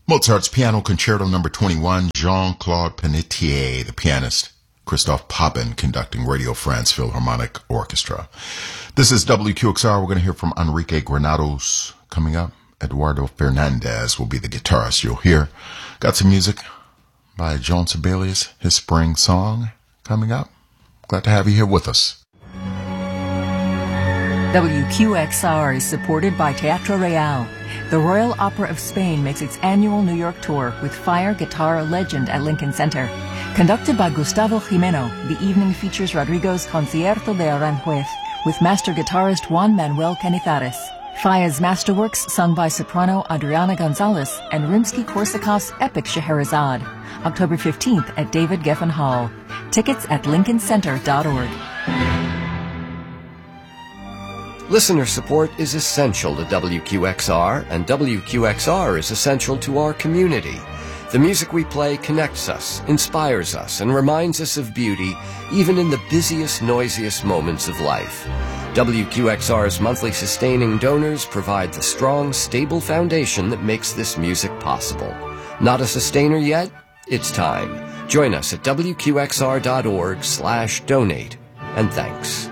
Mozart's Piano Concerto No. 21, Jean-Claude Pelletier, the pianist. Christophe Papin conducting Radio France Philharmonic Orchestra. This is WQXR. We're going to hear from Enrique Granados coming up. Eduardo Fernandez will be the guitarist you'll hear. Got some music by Joan Sibelius, his spring song coming up. Glad to have you here with us. WQXR is supported by Teatro Real. The Royal Opera of Spain makes its annual New York tour with fire guitar legend at Lincoln Center. Conducted by Gustavo Jimeno, the evening features Rodrigo's Concierto de Aranjuez with master guitarist Juan Manuel Canizares, Faya's masterworks sung by soprano Adriana Gonzalez, and Rimsky-Korsakov's epic Scheherazade. October 15th at David Geffen Hall. Tickets at lincolncenter.org. Listener support is essential to WQXR, and WQXR is essential to our community. The music we play connects us, inspires us, and reminds us of beauty, even in the busiest, noisiest moments of life. WQXR's monthly sustaining donors provide the strong, stable foundation that makes this music possible. Not a sustainer yet? It's time. Join us at WQXR.org/donate. And thanks.